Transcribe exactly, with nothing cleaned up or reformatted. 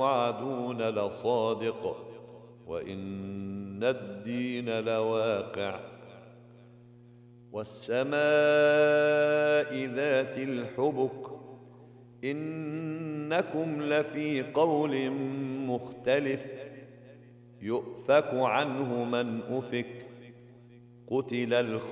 توعدون لصادق وإن الدين لواقع والسماء ذات الحبك إنكم لفي قول مختلف يؤفك عنه من أفك قتل الخ